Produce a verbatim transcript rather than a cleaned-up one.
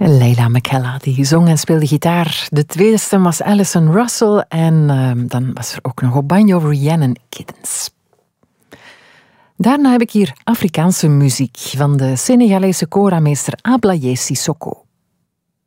Leila McKellar, die zong en speelde gitaar. De tweede stem was Alison Russell en uh, dan was er ook nog op banjo Rhiannon Giddens. Daarna heb ik hier Afrikaanse muziek van de Senegalese korameester Ablaye Sissoko.